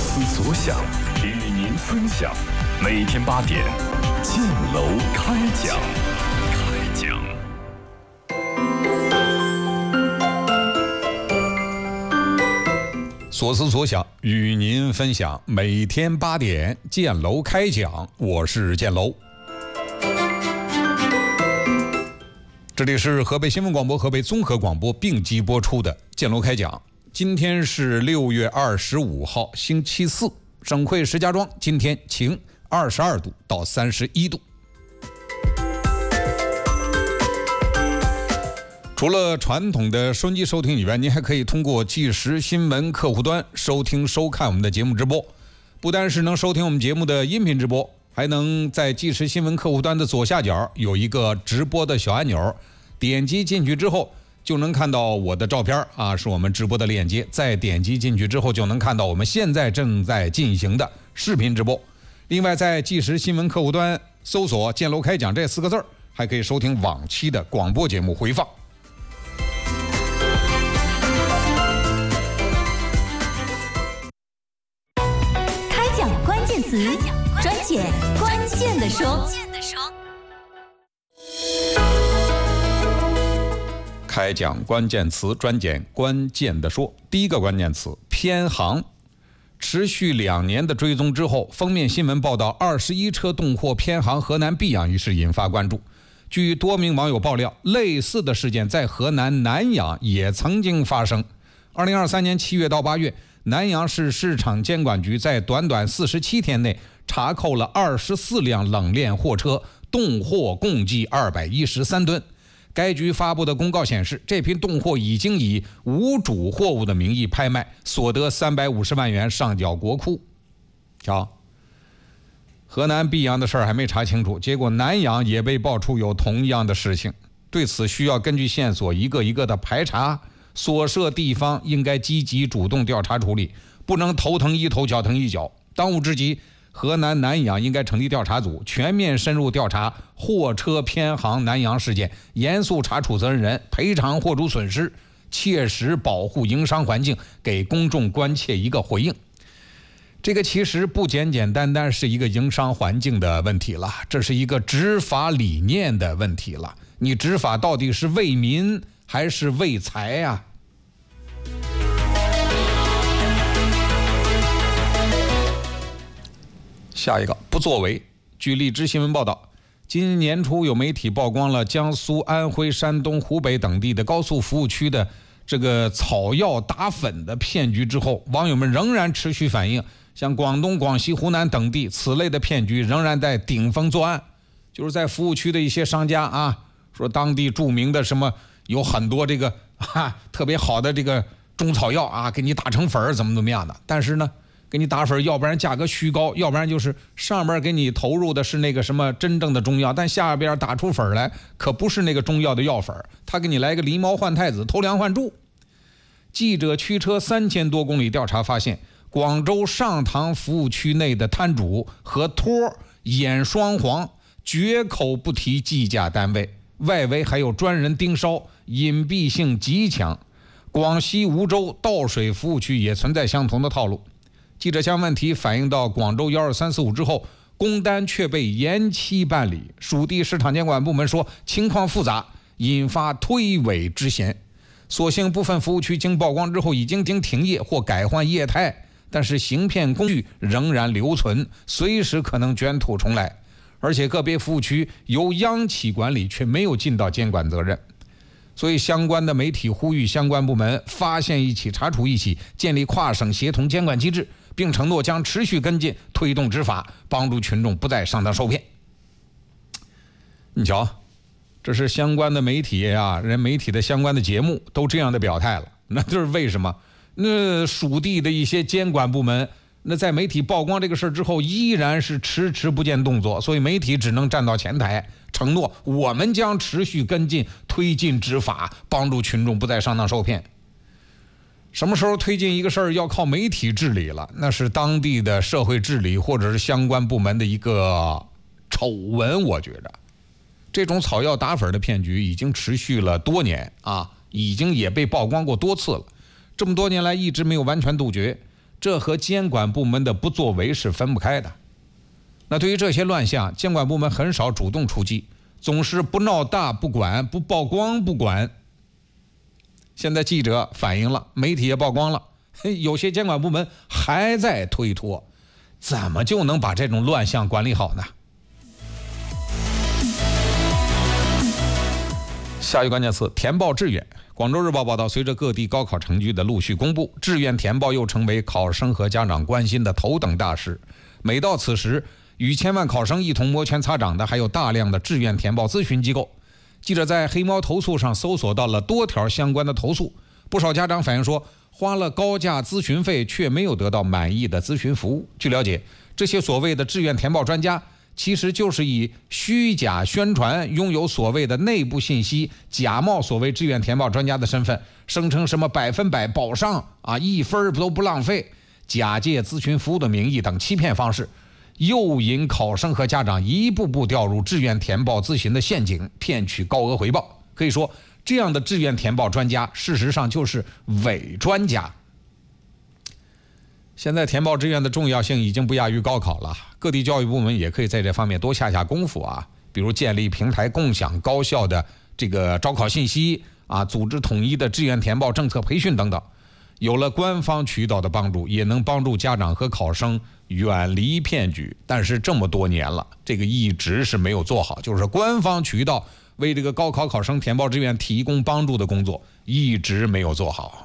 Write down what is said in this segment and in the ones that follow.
思所想，与您分享。每天8点，建楼开讲。 所思所想与您分享，每天8点建楼开讲，我是建楼。这里是河北新闻广播、河北综合广播并机播出的建楼开讲。今天是6月25号，星期四，省会石家庄今天晴，22度到31度。除了传统的收音机收听以外，您还可以通过即时新闻客户端收听收看我们的节目直播。不单是能收听我们节目的音频直播，还能在即时新闻客户端的左下角有一个直播的小按钮，点击进去之后就能看到我的照片啊，是我们直播的链接。再点击进去之后就能看到我们现在正在进行的视频直播。另外在即时新闻客户端搜索建楼开讲这4个字，还可以收听往期的广播节目回放。 专解关键的说， 开讲关键词，专解关键的说。第一个关键词偏航，持续2年的追踪之后，封面新闻报道21车动货偏航河南泌阳一事引发关注。据多名网友爆料，类似的事件在河南南阳也曾经发生。2023年7月到8月，南阳市市场监管局在短短47天内查扣了24辆冷链货车，冻货共计213吨。该局发布的公告显示，这批冻货已经以无主货物的名义拍卖，所得350万元上缴国库。瞧，河南泌阳的事儿还没查清楚，结果南阳也被爆出有同样的事情。对此需要根据线索一个一个的排查，所涉地方应该积极主动调查处理，不能头疼一头脚疼一脚。当务之急，河南南阳应该成立调查组，全面深入调查货车偏航南阳事件，严肃查处责任人，赔偿货主损失，切实保护营商环境，给公众关切一个回应。这个其实不简简单单是一个营商环境的问题了，这是一个执法理念的问题了。你执法到底是为民还是为财呀？下一个不作为。据荔枝新闻报道，今年年初有媒体曝光了江苏、安徽、山东、湖北等地的高速服务区的这个草药打粉的骗局之后，网友们仍然持续反映，像广东、广西、湖南等地此类的骗局仍然在顶风作案。就是在服务区的一些商家啊，说当地著名的什么有很多这个特别好的这个中草药啊，给你打成粉怎么样的，但是呢给你打粉，要不然价格虚高，要不然就是上边给你投入的是那个什么真正的中药，但下边打出粉来可不是那个中药的药粉，他给你来个狸猫换太子，偷梁换柱。记者驱车3000多公里调查发现，广州上塘服务区内的摊主和托眼双黄，绝口不提计价单位，外围还有专人盯梢，隐蔽性极强。广西梧州倒水服务区也存在相同的套路。记者将问题反映到广州12345之后，工单却被延期办理。属地市场监管部门说情况复杂，引发推诿之嫌。所幸部分服务区经曝光之后已经停业或改换业态，但是行骗工具仍然留存，随时可能卷土重来。而且个别服务区由央企管理，却没有尽到监管责任。所以相关的媒体呼吁相关部门发现一起查处一起，建立跨省协同监管机制，并承诺将持续跟进推动执法，帮助群众不再上当受骗。你瞧，这是相关的媒体啊，人媒体的相关的节目都这样的表态了，那就是为什么？那属地的一些监管部门，那在媒体曝光这个事之后，依然是迟迟不见动作，所以媒体只能站到前台承诺，我们将持续跟进推进执法，帮助群众不再上当受骗。什么时候推进一个事儿要靠媒体治理了，那是当地的社会治理或者是相关部门的一个丑闻。我觉着这种草药打粉的骗局已经持续了多年啊，已经也被曝光过多次了。这么多年来一直没有完全杜绝， 这和监管部门的不作为是分不开的。那对于这些乱象，监管部门很少主动出击，总是不闹大不管，不曝光不管。现在记者反映了，媒体也曝光了，有些监管部门还在推脱，怎么就能把这种乱象管理好呢？下一个关键词：填报志愿。广州日报报道，随着各地高考成绩的陆续公布，志愿填报又成为考生和家长关心的头等大事。每到此时，与千万考生一同摩拳擦掌的还有大量的志愿填报咨询机构。记者在黑猫投诉上搜索到了多条相关的投诉，不少家长反映说，花了高价咨询费却没有得到满意的咨询服务。据了解，这些所谓的志愿填报专家其实就是以虚假宣传，拥有所谓的内部信息，假冒所谓志愿填报专家的身份，声称什么100%保上1分都不浪费，假借咨询服务的名义等欺骗方式，诱引考生和家长一步步掉入志愿填报咨询的陷阱，骗取高额回报。可以说，这样的志愿填报专家事实上就是伪专家。现在填报志愿的重要性已经不亚于高考了，各地教育部门也可以在这方面多下功夫比如建立平台，共享高校的这个招考信息组织统一的志愿填报政策培训等等。有了官方渠道的帮助，也能帮助家长和考生远离骗局。但是这么多年了，这个一直是没有做好，就是官方渠道为这个高考考生填报志愿提供帮助的工作一直没有做好。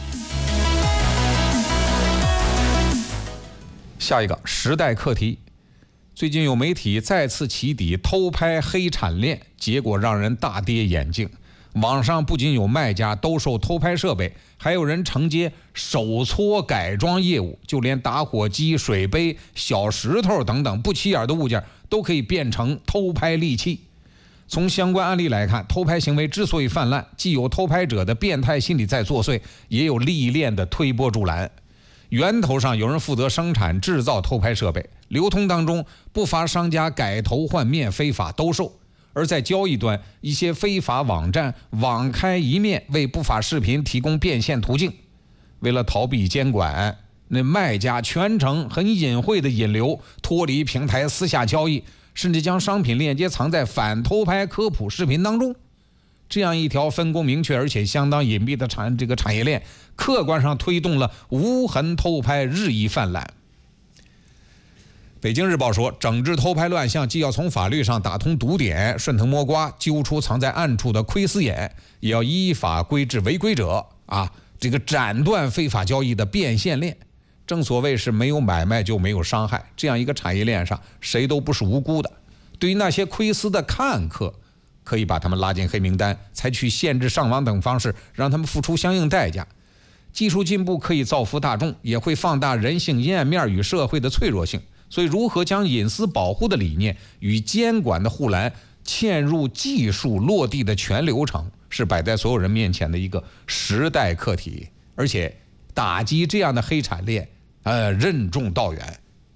下一个时代课题，最近有媒体再次起底偷拍黑产链，结果让人大跌眼镜。网上不仅有卖家兜售偷拍设备，还有人承接手搓改装业务，就连打火机、水杯、小石头等等不起眼的物件都可以变成偷拍利器。从相关案例来看，偷拍行为之所以泛滥，既有偷拍者的变态心理在作祟，也有历练的推波助澜。源头上有人负责生产制造偷拍设备，流通当中不乏商家改头换面非法兜售，而在交易端，一些非法网站网开一面，为不法视频提供变现途径。为了逃避监管，那卖家全程很隐晦的引流，脱离平台私下交易，甚至将商品链接藏在反偷拍科普视频当中。这样一条分工明确而且相当隐蔽的产业链，客观上推动了无痕偷拍日益泛滥。北京日报说，整治偷拍乱象既要从法律上打通堵点，顺藤摸瓜，揪出藏在暗处的窥私眼，也要依法规制违规者这个斩断非法交易的变现链。正所谓是没有买卖就没有伤害，这样一个产业链上谁都不是无辜的。对于那些窥私的看客，可以把他们拉进黑名单，采取限制上网等方式，让他们付出相应代价。技术进步可以造福大众，也会放大人性阴暗面与社会的脆弱性。所以如何将隐私保护的理念与监管的护栏嵌入技术落地的全流程，是摆在所有人面前的一个时代课题。而且打击这样的黑产链任重道远。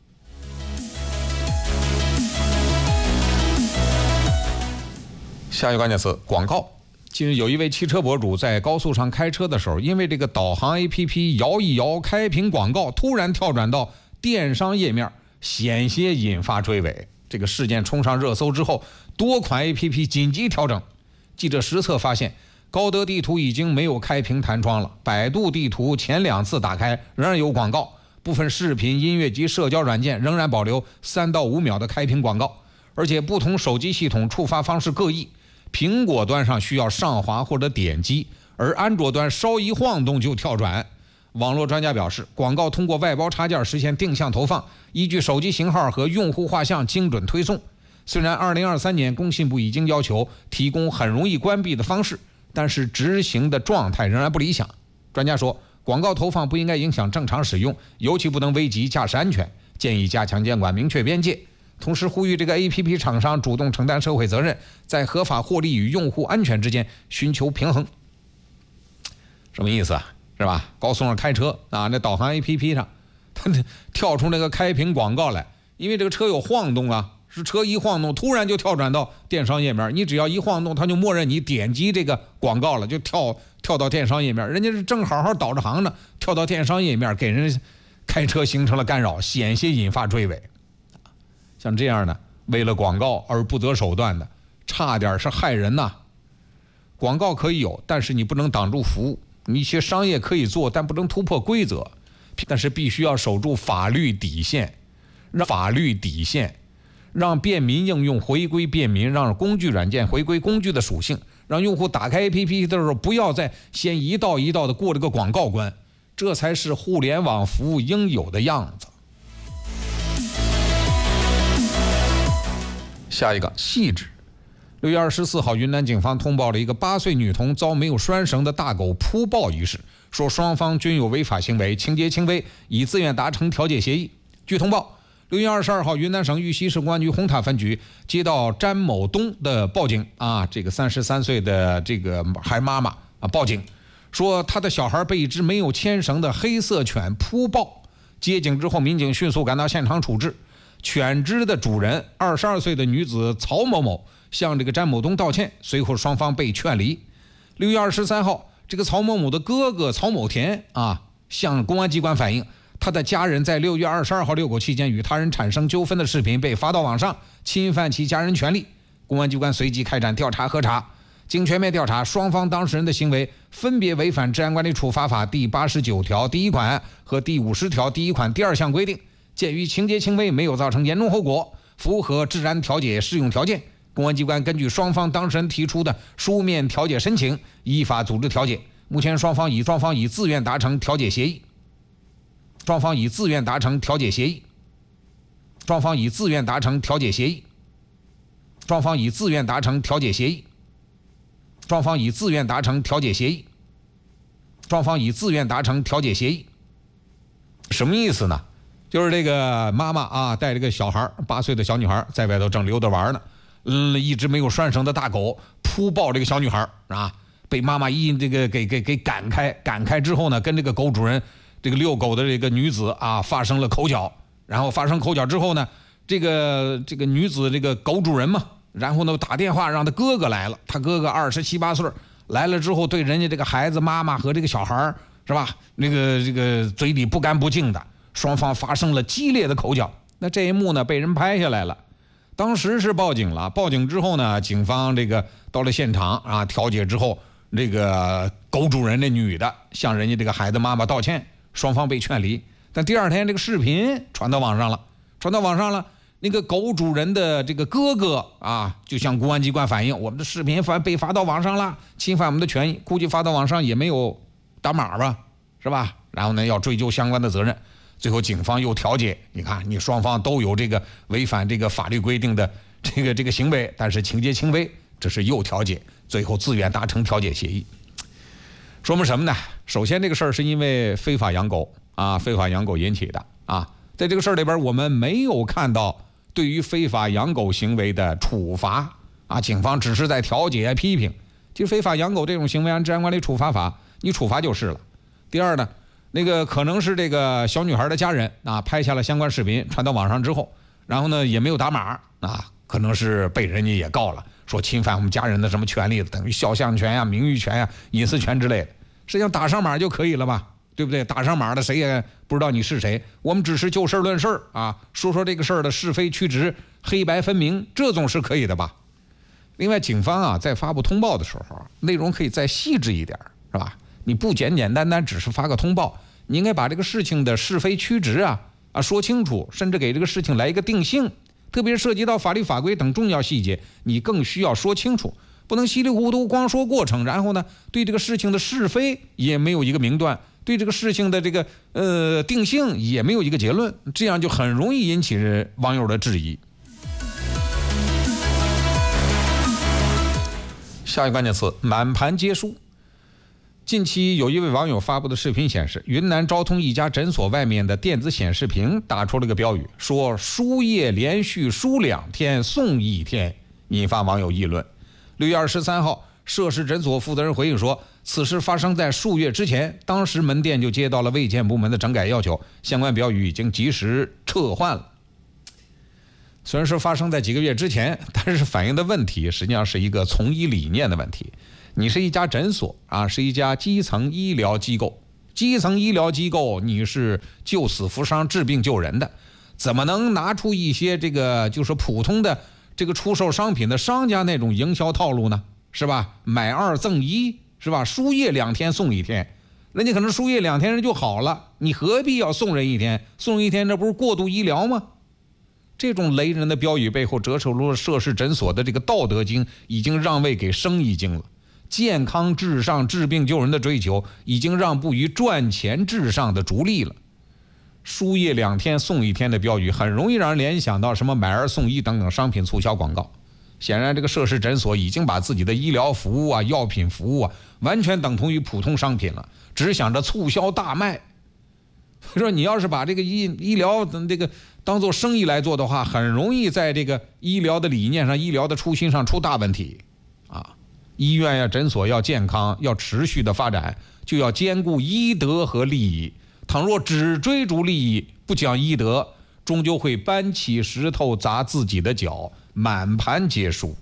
下一个关键词：广告。近日有一位汽车博主在高速上开车的时候，因为这个导航 APP 摇一摇开屏广告突然跳转到电商页面，险些引发追尾。这个事件冲上热搜之后，多款 APP 紧急调整。记者实测发现，高德地图已经没有开屏弹窗了，百度地图前2次打开仍然有广告，部分视频、音乐及社交软件仍然保留3到5秒的开屏广告，而且不同手机系统触发方式各异。苹果端上需要上滑或者点击，而安卓端稍一晃动就跳转。网络专家表示，广告通过外包插件实现定向投放，依据手机型号和用户画像精准推送。虽然2023年工信部已经要求提供很容易关闭的方式，但是执行的状态仍然不理想。专家说，广告投放不应该影响正常使用，尤其不能危及驾驶安全，建议加强监管，明确边界。同时呼吁这个 APP 厂商主动承担社会责任，在合法获利与用户安全之间寻求平衡。什么意思是吧？高速上开车那导航 APP 上它跳出那个开屏广告来，因为这个车有晃动是车一晃动突然就跳转到电商页面，你只要一晃动它就默认你点击这个广告了，就跳到电商页面。人家是正好导着航呢，跳到电商页面给开车形成了干扰，险些引发追尾。像这样的为了广告而不择手段的，差点是害人呐。广告可以有，但是你不能挡住服务。你一些商业可以做，但不能突破规则，但是必须要守住法律底线，让便民应用回归便民，让工具软件回归工具的属性，让用户打开 APP 的时候不要再先一道一道的过这个广告关，这才是互联网服务应有的样子。下一个细致。6月24号，云南警方通报了一个8岁女童遭没有拴绳的大狗扑抱一事，说双方均有违法行为，情节轻微，已自愿达成调解协议。据通报，6月22号，云南省玉溪市公安局红塔分局接到詹某东的报警这个33岁的这个孩妈妈报警，说他的小孩被一只没有牵绳的黑色犬扑抱。接警之后，民警迅速赶到现场处置。犬只的主人22岁的女子曹某某向这个詹某东道歉，随后双方被劝离。6月23号，这个曹某某的哥哥曹某田向公安机关反映，他的家人在6月22号遛狗期间与他人产生纠纷的视频被发到网上，侵犯其家人权利。公安机关随即开展调查核查，经全面调查，双方当事人的行为分别违反《治安管理处罚法》第89条第1款和第50条第1款第2项规定。鉴于情节轻微，没有造成严重后果，符合治安调解适用条件，公安机关根据双方当事人提出的书面调解申请，依法组织调解。目前双方已自愿达成调解协议。双方已自愿达成调解协议。双方已自愿达成调解协议。双方已自愿达成调解协议。双方已自愿达成调解协议。双方已自愿达成调解协议。什么意思呢？就是这个妈妈带着个小孩，8岁的小女孩在外头正溜达玩呢，一只没有拴绳的大狗扑抱这个小女孩被妈妈给赶开之后呢，跟这个狗主人这个遛狗的这个女子发生了口角，然后发生口角之后呢，这个女子这个狗主人嘛，然后呢打电话让他哥哥来了，他哥哥27、8岁来了之后，对人家这个孩子妈妈和这个小孩是吧，这个嘴里不干不净的。双方发生了激烈的口角，那这一幕呢被人拍下来了。当时是报警了，报警之后呢，警方这个到了现场调解之后，这个狗主人的女的向人家这个孩子妈妈道歉，双方被劝离。但第二天这个视频传到网上了，那个狗主人的这个哥哥就向公安机关反映，我们的视频被发到网上了，侵犯我们的权益，估计发到网上也没有打码吧，是吧？然后呢要追究相关的责任。最后警方又调解，你看你双方都有这个违反这个法律规定的这个行为，但是情节轻微，这是又调解，最后自愿达成调解协议。说明什么呢？首先这个事儿是因为非法养狗引起的在这个事儿里边，我们没有看到对于非法养狗行为的处罚警方只是在调解批评。其实非法养狗这种行为按治安管理处罚法，你处罚就是了。第二呢，那个可能是这个小女孩的家人拍下了相关视频传到网上之后，然后呢也没有打码可能是被人家也告了，说侵犯我们家人的什么权利，等于肖像权名誉权隐私权之类的。实际上打上码就可以了吧，对不对？打上码的谁也不知道你是谁，我们只是就事论事说这个事儿的是非曲直，黑白分明，这总是可以的吧。另外警方在发布通报的时候内容可以再细致一点，是吧？你不简简单单只是发个通报，你应该把这个事情的是非曲直说清楚，甚至给这个事情来一个定性。特别是涉及到法律法规等重要细节，你更需要说清楚，不能稀里糊涂光说过程，然后呢对这个事情的是非也没有一个明断，对这个事情的这个定性也没有一个结论，这样就很容易引起网友的质疑。下一个关键词，满盘皆输。近期有一位网友发布的视频显示，云南昭通一家诊所外面的电子显示屏打出了个标语，说输液连续输2天送1天，引发网友议论。6月23号，涉事诊所负责人回应说，此事发生在数月之前，当时门店就接到了卫健部门的整改要求，相关标语已经及时撤换了。虽然是发生在几个月之前，但是反映的问题实际上是一个从医理念的问题。你是一家诊所是一家基层医疗机构， 基层医疗机构你是救死扶伤、治病救人的，怎么能拿出一些这个就是普通的这个出售商品的商家那种营销套路呢？是吧？买2赠1，是吧？输液2天送1天，人家可能输液2天人就好了，你何必要送人1天？送1天这不是过度医疗吗？这种雷人的标语背后折射出了涉事诊所的这个道德经已经让位给生意经了。健康至上、治病救人的追求已经让步于赚钱至上的逐利了。输液2天送1天的标语很容易让人联想到什么买2送1等等商品促销广告。显然这个涉事诊所已经把自己的医疗服务啊、药品服务啊完全等同于普通商品了，只想着促销大卖。所以说你要是把这个医疗这个当做生意来做的话，很容易在这个医疗的理念上、医疗的初心上出大问题啊！医院呀、诊所要健康、要持续的发展，就要兼顾医德和利益。倘若只追逐利益，不讲医德，终究会搬起石头砸自己的脚，满盘皆输。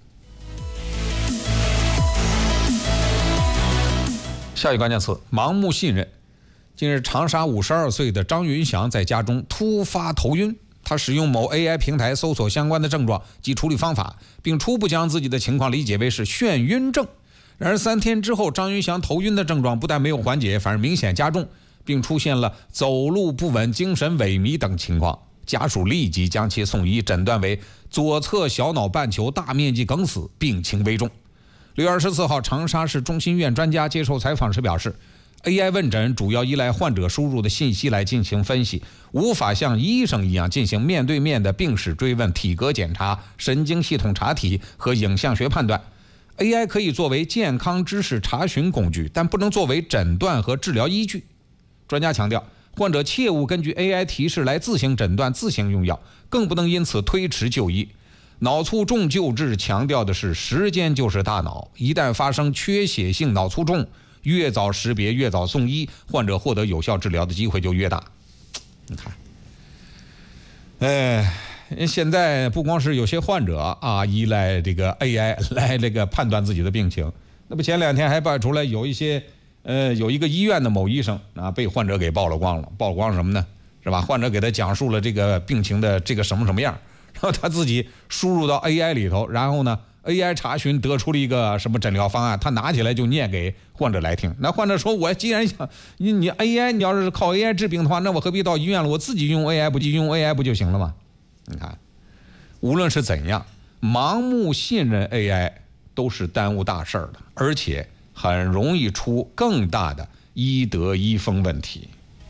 下一个关键词：盲目信任。近日，长沙52岁的张云祥在家中突发头晕，他使用某 AI 平台搜索相关的症状及处理方法，并初步将自己的情况理解为是眩晕症。然而3天之后，张云祥头晕的症状不但没有缓解，反而明显加重，并出现了走路不稳、精神萎靡等情况。家属立即将其送医，诊断为左侧小脑半球大面积梗死，病情危重。6月24号，长沙市中心医院专家接受采访时表示，AI 问诊主要依赖患者输入的信息来进行分析，无法像医生一样进行面对面的病史追问、体格检查、神经系统查体和影像学判断。AI 可以作为健康知识查询工具，但不能作为诊断和治疗依据。专家强调，患者切勿根据 AI 提示来自行诊断、自行用药，更不能因此推迟就医。脑卒中救治强调的是时间就是大脑，一旦发生缺血性脑卒中，越早识别越早送医，患者获得有效治疗的机会就越大。你看，现在不光是有些患者啊依赖这个 AI 来这个判断自己的病情，那不前2天还爆出来有一些有一个医院的某医生啊被患者给曝了光了。曝了光什么呢？是吧？患者给他讲述了这个病情的这个什么样，然后他自己输入到 AI 里头，然后呢 AI 查询得出了一个什么诊疗方案，他拿起来就念给患者来听。那患者说，我既然想你 AI 你要是靠 AI 治病的话，那我何必到医院了？我自己用 AI 不就行了吗？你看，无论是怎样，盲目信任 AI 都是耽误大事儿的，而且很容易出更大的医德医风问题。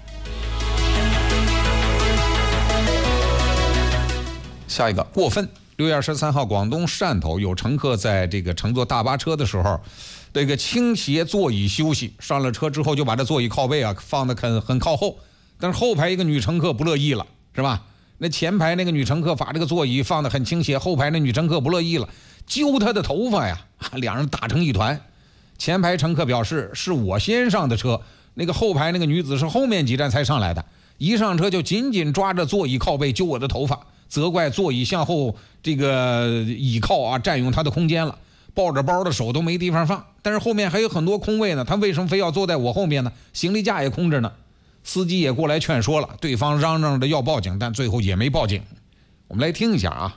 下一个过分。6月23号，广东汕头有乘客在这个乘坐大巴车的时候，这个倾斜座椅休息，上了车之后就把这座椅靠背啊放得很靠后，但是后排一个女乘客不乐意了，是吧？那前排那个女乘客把这个座椅放得很倾斜，后排那女乘客不乐意了，揪她的头发呀，两人打成一团。前排乘客表示是我先上的车，那个后排那个女子是后面几站才上来的，一上车就紧紧抓着座椅靠背揪我的头发，责怪座椅向后这个倚靠啊占用她的空间了，抱着包的手都没地方放，但是后面还有很多空位呢，她为什么非要坐在我后面呢？行李架也空着呢。司机也过来劝说了，对方嚷嚷着要报警，但最后也没报警。我们来听一下啊。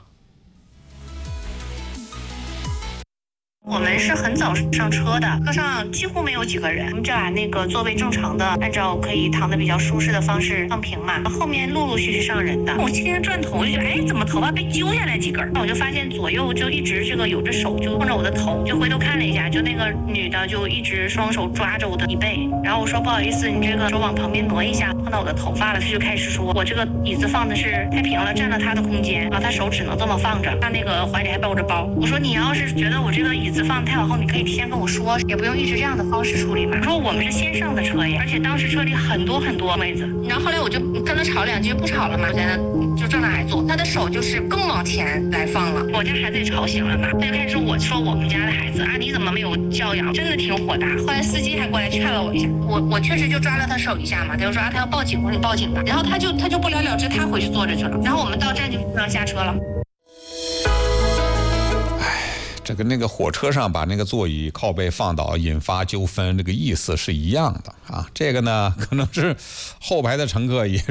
我们是很早上车的，车上几乎没有几个人，我们就把那个座位正常的按照可以躺得比较舒适的方式放平嘛。后面陆陆续续上人的，我今天转头就觉得，怎么头发被揪下来几根？我就发现左右就一直这个有着手就碰着我的头，就回头看了一下，就那个女的就一直双手抓着我的椅背，然后我说不好意思，你这个手往旁边挪一下，碰到我的头发了。她就开始说我这个椅子放的是太平了，占了她的空间，然后她手只能这么放着，她那个怀里还抱着包。我说你要是觉得我这个椅子放太往后，你可以提前跟我说，也不用一直这样的方式处理嘛。说我们是先上的车耶，而且当时车里很多位子。然后后来我就跟他吵2句，不吵了嘛，我在那就正常来坐，他的手就是更往前来放了。我家孩子也吵醒了嘛，他就开始说我们家的孩子啊，你怎么没有教养？真的挺火大。后来司机还过来劝了我一下，我确实就抓了他手一下嘛，他就说他要报警，我说你报警吧。然后他就不了了之，他回去坐着去了。然后我们到站就让下车了。 这跟那个火车上把那个座椅靠背放倒引发纠纷，这个意思是一样的啊。这个呢，可能是后排的乘客也